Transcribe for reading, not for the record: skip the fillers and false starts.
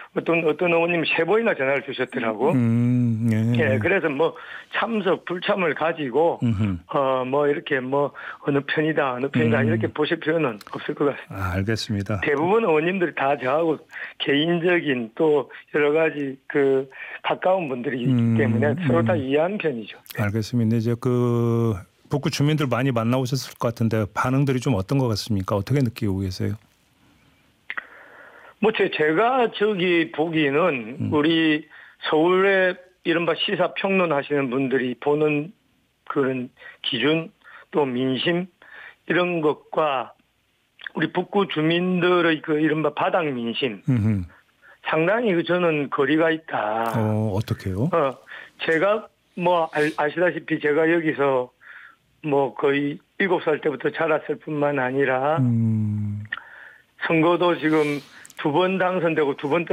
어떤 의원님 3번이나 전화를 주셨더라고. 예, 그래서 뭐 참석 불참을 가지고 뭐 이렇게 뭐 어느 편이다 이렇게 보실 필요는 없을 것 같습니다. 알겠습니다. 대부분 의원님들이 다 저하고 개인적인 또 여러 가지 그 가까운 분들이 있기 때문에 서로 다 이해하는 편이죠. 네. 알겠습니다. 이제 그 북구 주민들 많이 만나오셨을 것 같은데 반응들이 좀 어떤 것 같습니까? 어떻게 느끼고 계세요? 뭐 제가 저기 보기에는 우리 서울의 이른바 시사 평론 하시는 분들이 보는 그런 기준 또 민심 이런 것과 우리 북구 주민들의 그 이른바 바닥 민심 상당히 저는 거리가 있다. 어떻게요? 제가 뭐 아시다시피 제가 여기서 뭐 거의 7살 때부터 자랐을 뿐만 아니라 선거도 지금 2번 당선되고 2번